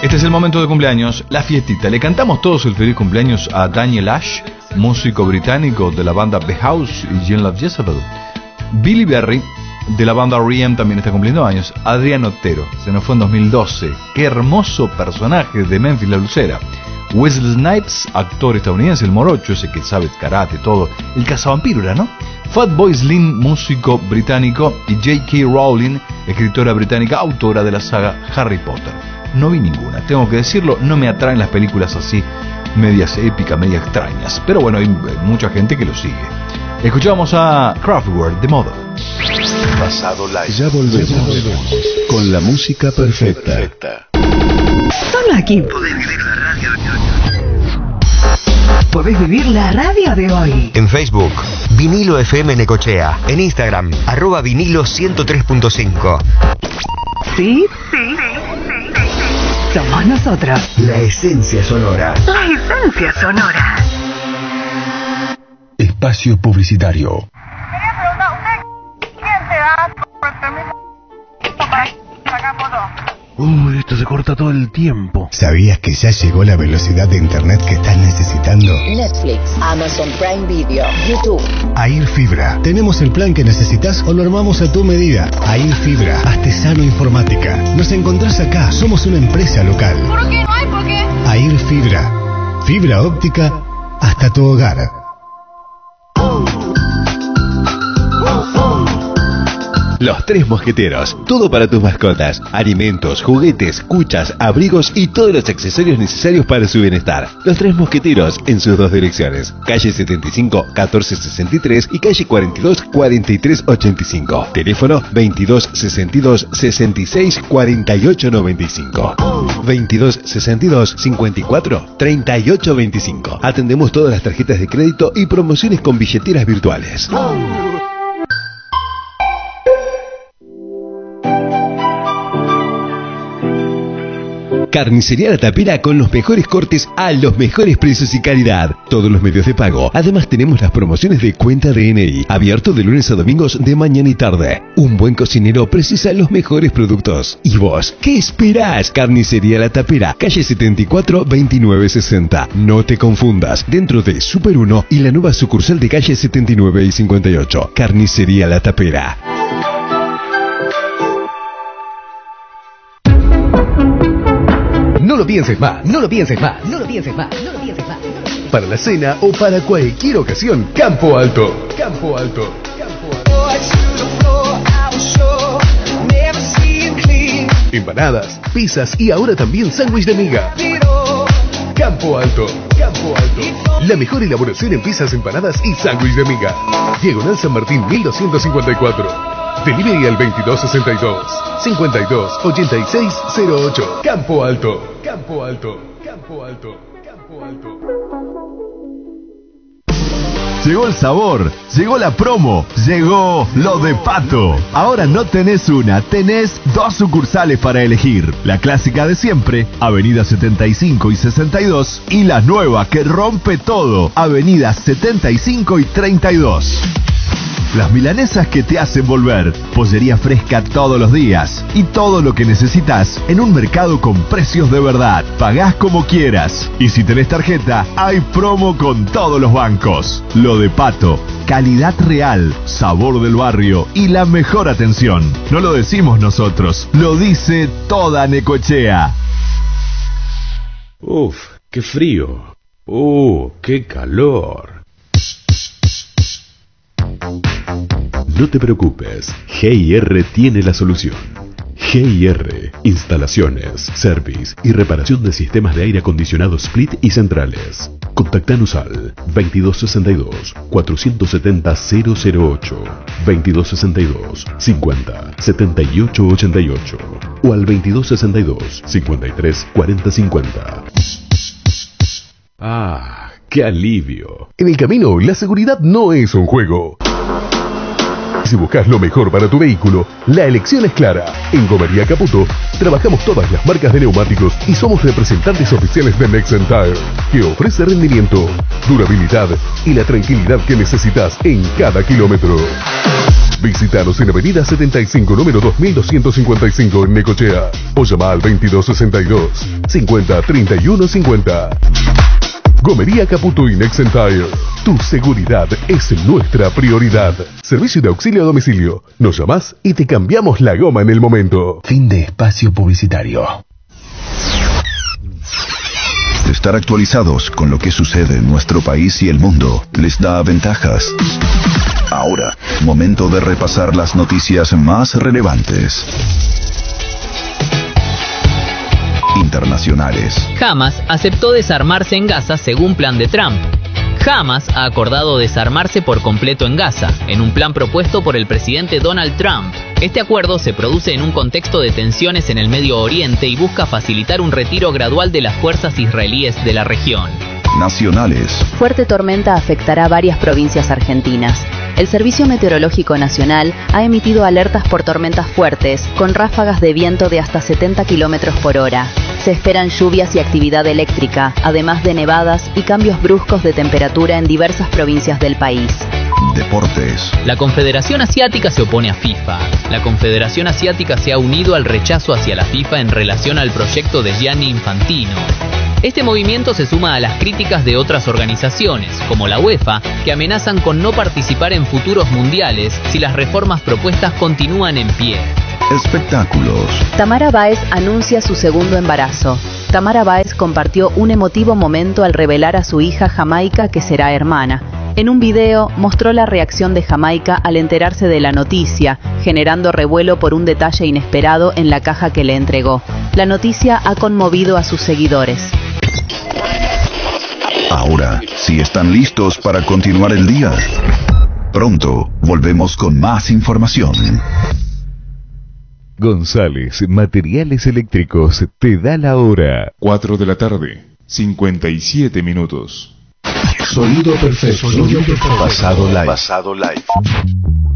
Este es el momento de cumpleaños, la fiestita. Le cantamos todos el feliz cumpleaños a Daniel Ash, músico británico de la banda The House y Jean Love Jezebel. Billy Berry, de la banda R.E.M., también está cumpliendo años. Adrián Otero, se nos fue en 2012. Qué hermoso personaje de Memphis La Lucera. Wesley Snipes, actor estadounidense, el morocho, ese que sabe karate, todo. El cazavampiro era, ¿no? Fatboy Slim, músico británico. Y J.K. Rowling, escritora británica, autora de la saga Harry Potter. No vi ninguna, tengo que decirlo, no me atraen las películas así, medias épicas, medias extrañas. Pero bueno, hay mucha gente que lo sigue. Escuchamos a Kraftwerk, The Mother. Pasado Live. Ya volvemos con la música perfecta. Solo aquí podés vivir la radio. Podés vivir la radio de hoy. En Facebook, Vinilo FM Necochea. En Instagram, @vinilo 103.5. ¿Sí? Somos nosotros. La esencia sonora. La esencia sonora. Espacio publicitario. Quería preguntar a usted, ¿quién te da el permiso para sacar fotos? Esto se corta todo el tiempo. ¿Sabías que ya llegó la velocidad de internet que estás necesitando? Netflix, Amazon Prime Video, YouTube. AIR Fibra. Tenemos el plan que necesitas o lo armamos a tu medida. AIR Fibra, Artesano Informática. Nos encontrás acá. Somos una empresa local. ¿Por qué? ¿No hay por qué? AIR Fibra. Fibra óptica hasta tu hogar. Los Tres Mosqueteros, todo para tus mascotas, alimentos, juguetes, cuchas, abrigos y todos los accesorios necesarios para su bienestar. Los Tres Mosqueteros en sus dos direcciones, calle 75 1463 y calle 42 4385. Teléfono 22 62 66 48 95. 22 62 54 38 25. Atendemos todas las tarjetas de crédito y promociones con billeteras virtuales. Carnicería La Tapera con los mejores cortes a los mejores precios y calidad. Todos los medios de pago. Además tenemos las promociones de cuenta DNI. Abierto de lunes a domingos de mañana y tarde. Un buen cocinero precisa los mejores productos. ¿Y vos? ¿Qué esperás? Carnicería La Tapera, calle 74 2960. No te confundas. Dentro de Super 1 y la nueva sucursal de calle 79 y 58. Carnicería La Tapera. No lo pienses más, no lo pienses más, no lo pienses más, no lo pienses más. Para la cena o para cualquier ocasión, Campo Alto. Campo Alto. Empanadas, pizzas y ahora también sándwich de miga. Campo Alto. Campo Alto. La mejor elaboración en pizzas, empanadas y sándwich de miga. Diagonal San Martín 1254. Delivery al 2262 52 86 08. Campo Alto. Campo Alto. Campo Alto. Campo Alto. Llegó el sabor, llegó la promo, llegó lo de Pato. Ahora no tenés una, tenés dos sucursales para elegir. La clásica de siempre, Avenida 75 y 62, y la nueva que rompe todo, Avenida 75 y 32. Las milanesas que te hacen volver, pollería fresca todos los días y todo lo que necesitas en un mercado con precios de verdad. Pagás como quieras y si tenés tarjeta, hay promo con todos los bancos. Lo de Pato, calidad real, sabor del barrio y la mejor atención. No lo decimos nosotros, lo dice toda Necochea. Uf, qué frío. Qué calor. No te preocupes, G&R tiene la solución. G&R, instalaciones, service y reparación de sistemas de aire acondicionado split y centrales. Contactanos al 2262 470 008, 2262 50 78 88 o al 2262 53 40 50. ¡Qué alivio! En el camino, la seguridad no es un juego. Si buscas lo mejor para tu vehículo, la elección es clara. En Gomería Caputo trabajamos todas las marcas de neumáticos y somos representantes oficiales de Nexen Tire, que ofrece rendimiento, durabilidad y la tranquilidad que necesitas en cada kilómetro. Visítanos en Avenida 75, número 2255 en Necochea. O llama al 2262 50 31 50. Gomería Caputo y Next Tire. Tu seguridad es nuestra prioridad. Servicio de auxilio a domicilio. Nos llamás y te cambiamos la goma en el momento. Fin de espacio publicitario. Estar actualizados con lo que sucede en nuestro país y el mundo les da ventajas. Ahora, momento de repasar las noticias más relevantes. Internacionales. Hamas aceptó desarmarse en Gaza según plan de Trump. Hamas ha acordado desarmarse por completo en Gaza, en un plan propuesto por el presidente Donald Trump. Este acuerdo se produce en un contexto de tensiones en el Medio Oriente y busca facilitar un retiro gradual de las fuerzas israelíes de la región. Nacionales. Fuerte tormenta afectará varias provincias argentinas. El Servicio Meteorológico Nacional ha emitido alertas por tormentas fuertes, con ráfagas de viento de hasta 70 km por hora. Se esperan lluvias y actividad eléctrica, además de nevadas y cambios bruscos de temperatura en diversas provincias del país. Deportes. La Confederación Asiática se opone a FIFA. La Confederación Asiática se ha unido al rechazo hacia la FIFA en relación al proyecto de Gianni Infantino. Este movimiento se suma a las críticas de otras organizaciones, como la UEFA, que amenazan con no participar en futuros mundiales si las reformas propuestas continúan en pie. Espectáculos. Tamara Báez anuncia su segundo embarazo. Tamara Báez compartió un emotivo momento al revelar a su hija Jamaica que será hermana. En un video mostró la reacción de Jamaica al enterarse de la noticia, generando revuelo por un detalle inesperado en la caja que le entregó. La noticia ha conmovido a sus seguidores. Ahora, si están listos para continuar el día, pronto volvemos con más información. González Materiales Eléctricos te da la hora. 4 de la tarde, 57 minutos. Sonido perfecto. Pasado live. Pasado live.